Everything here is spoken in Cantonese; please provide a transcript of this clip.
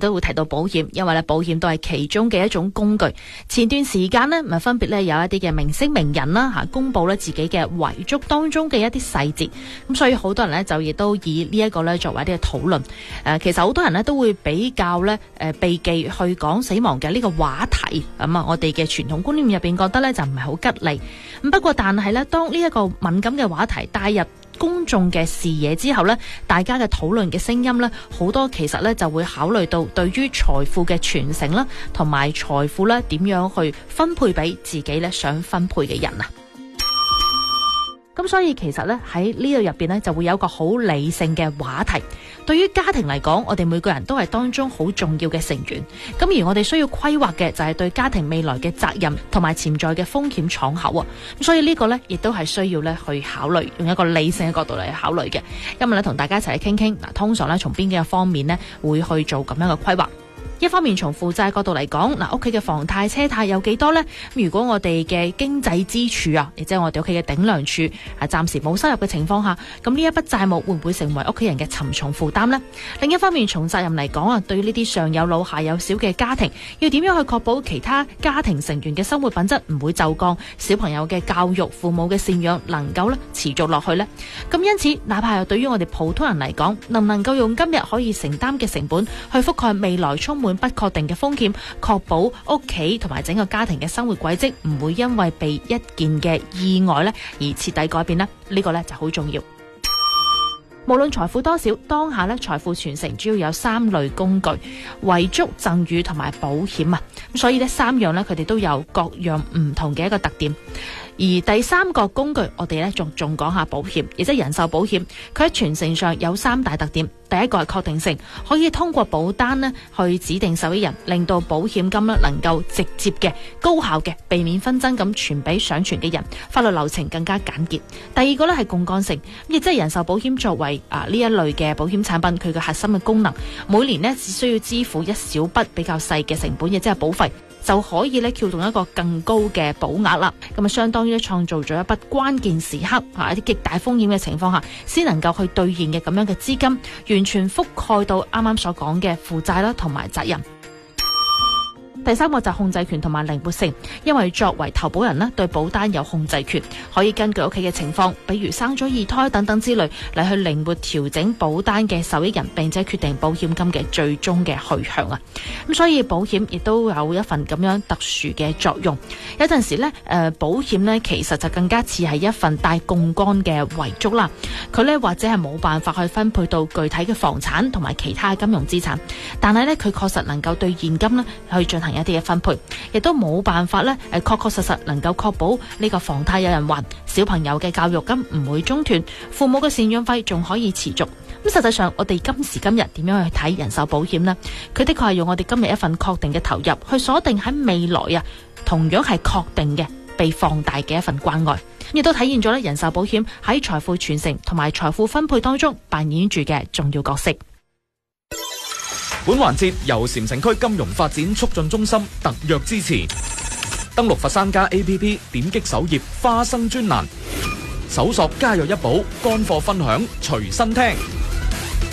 都會提到保險，因為咧保險都係其中嘅一種工具。前段時間呢，咪分別咧有一啲嘅明星名人啦公佈咧自己嘅遺囑當中嘅一啲細節，咁所以好多人呢，就亦都以呢一個咧作為一啲嘅討論。其實好多人呢，都會比較咧避忌去講死亡嘅呢個話題，咁我哋嘅傳統觀念入邊覺得咧就唔係好吉利。咁不過但係咧，當呢一個敏感嘅話題帶入公眾嘅視野之後呢，大家嘅討論嘅聲音呢，好多其實呢就會考慮到對於財富嘅傳承啦，同埋財富呢點樣去分配俾自己呢想分配嘅人啊。咁所以其實呢喺呢度入邊呢就會有一個好理性嘅話題。對於家庭嚟講，我哋每個人都係當中好重要嘅成員。咁而我哋需要規劃嘅就係對家庭未來嘅責任同埋潛在嘅風險敞口啊。咁所以呢個呢亦都係需要呢去考慮，用一個理性嘅角度嚟考慮嘅。今日呢同大家一齊去傾傾嗱，通常呢從邊幾個方面呢會去做咁樣嘅規劃。一方面從負債角度嚟講，嗱屋企嘅房貸車貸有幾多呢？如果我哋嘅經濟支柱啊，亦即係我哋屋企嘅頂梁柱暫時冇收入嘅情況下，咁呢一筆債務會唔會成為屋企人嘅沉重負擔呢？另一方面從責任嚟講啊，對於呢啲上有老下有小嘅家庭，要點樣去確保其他家庭成員嘅生活品質唔會驟降，小朋友嘅教育、父母嘅贍養能夠持續落去呢？咁因此，哪怕係對於我哋普通人嚟講，能唔能夠用今日可以承擔嘅成本去覆蓋未來充滿不確定嘅風險，確保屋企同埋整個家庭嘅生活軌跡唔會因為被一件嘅意外而徹底改變呢？呢個就好重要。無論財富多少，當下財富傳承主要有3類工具：遺囑、贈與同埋保險啊。咁所以呢3樣佢哋都有各樣唔同嘅一個特點。而第3個工具，我哋仲講下保險，亦即係人壽保險。佢喺傳承上有3大特點。第一個係確定性，可以通過保單去指定受益人，令到保險金能夠直接嘅、高效嘅避免紛爭咁傳俾想傳嘅人，法律流程更加簡潔。第二個係槓桿性，亦即係人壽保險作為呢一類嘅保險產品，佢嘅核心嘅功能，每年只需要支付一小筆比較細嘅成本，亦即係保費，就可以撬動一個更高嘅保額啦。咁相當於創造咗一筆關鍵時刻一啲極大風險嘅情況下，先能夠去兌現嘅咁樣嘅資金，完全覆蓋到啱啱所講嘅負債啦同埋責任。第3個就係控制權同埋靈活性，因為作為投保人對保單有控制權，可以根據屋企嘅情況，比如生咗2胎等等之類，嚟去靈活調整保單嘅受益人，並且決定保險金嘅最終嘅去向啊。咁所以保險亦都有一份咁樣特殊嘅作用。有陣時保險其實就更加似係一份帶槓桿嘅遺囑啦。佢或者係冇辦法去分配到具體嘅房產同埋其他金融資產，但係佢確實能夠對現金去進行一啲嘅分配，亦都冇辦法確實能夠確保呢個房貸有人還，小朋友嘅教育金唔會中斷，父母嘅贍養費仲可以持續。咁實際上我哋今時今日點樣去睇人壽保險呢？佢的確係用我哋今日一份確定嘅投入去鎖定喺未來同樣係確定嘅被放大嘅一份關愛，亦都體現咗人壽保險喺財富傳承同埋財富分配當中扮演住嘅重要角色。 本環節由禪城區金融發展促進中心特約支持。登錄佛山家 APP， 點擊首頁花生專欄，搜索家有一寶，乾貨分享隨身聽。